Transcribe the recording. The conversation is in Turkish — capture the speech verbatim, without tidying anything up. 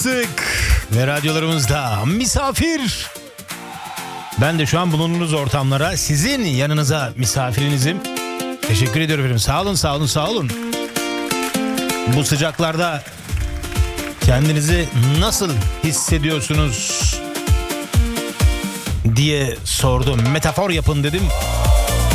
açtık ve radyolarımızda misafir. Ben de şu an bulunduğunuz ortamlara sizin yanınıza misafirinizim. Teşekkür ediyorum efendim. Sağ olun, sağ olun, sağ olun. Bu sıcaklarda kendinizi nasıl hissediyorsunuz diye sordum. Metafor yapın dedim.